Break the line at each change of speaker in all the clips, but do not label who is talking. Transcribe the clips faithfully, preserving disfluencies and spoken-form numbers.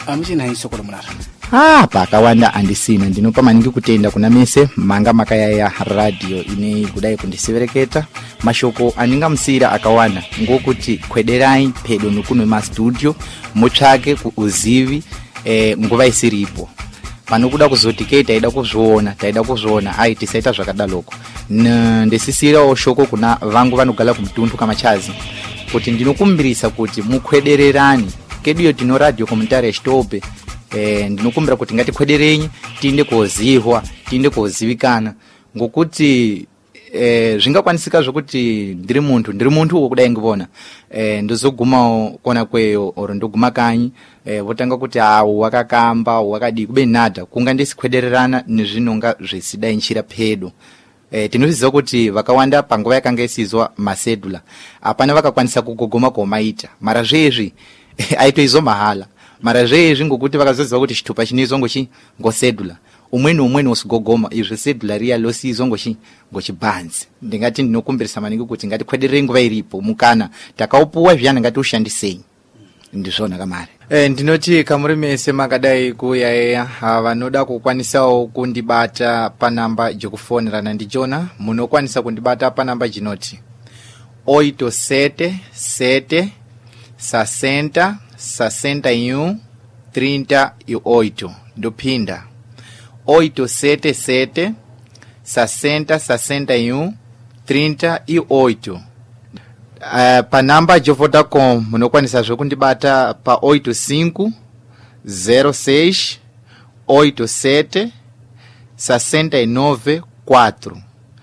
Amchina iso kwa mulala.
Ah, pakawanda andisina ndinopa maningi kutenda kuna mese manga makaya ya radio ine kudai kundisevereketa mashoko aninga msira akawana ngokuti kwederai pedo nukuno ma studio mutsvake kuuzivi eh nguva isiripo panokuda kuzotiketa ida kuzviona taida kuzviona ai tisaita zvakadaloko ndesisira oshoko kuna vangu vanogala kumutuntu kama chazi kuti ndinokumbirisa kuti mukwedererani kedu tino radio commentary stop eh ndinokumbira kuti ngatikwederenyi tiinde kozihwa tiinde kozivikana ngokuti eh zvingakwanisika zvokuti ndiri muntu ndiri muntu wokudai ngivona eh ndozoguma kona kweyo or ndoguma kanyi eh votanga kuti awu wakakamba wakadi kube nada kunga ndisikwedererana nezvinonga zvesidai nchira pedo. Eh tinoziva kuti vakawanda panguva yakanga isizwa masedula apana vakakwanisa kugogoma komaita mara zvezvi aitoizo mahala mara zvezvi ngokuti vakazoziva kuti chitupa chinoizwa ngochi ngosedula umweni umweni usigogoma izvo sedula riya losizwa ngochi ngochibanzi ndingati ndinokumbirisa maningi kuti ngatikwederere nguva iripo mukana takaupuwa zviyana ngati ushandisei ndizvona kamare. Eh ndinoti kamuri mese makadai kuyayeya vanoda kukwanisawo kundibata panamba jokufonerana ndijona munokwanisa kundibata panamba jinoti oito sete sete sessenta sessenta e um trinta e oito ndopinda oito sete sete sessenta sessenta e um trinta e oito. Uh, pa namba de Vodacom munokwanisa zvokundibata pa oito cinco zero seis oito sete sessenta e nove quatro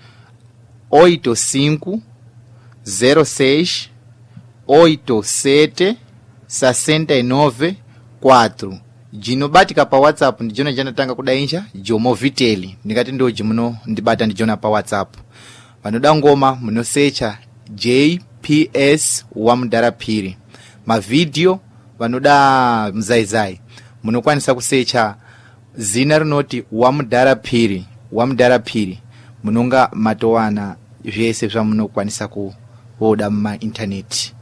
oito cinco zero seis oito sete sessenta e nove quatro. Jinobatika pa WhatsApp ndijona jana tanga kudainja Jomo Viteli ndikati ndo jimuno ndibata ndijona pa WhatsApp vanoda ngoma munosecha J P S wa Mudaraphiri ma video vanoda mzaizai munokwanisa kusecha zina rinoti wa Mudaraphiri wa Mudaraphiri munonga matowana zvese zvamunokwanisa kuoda muma internet.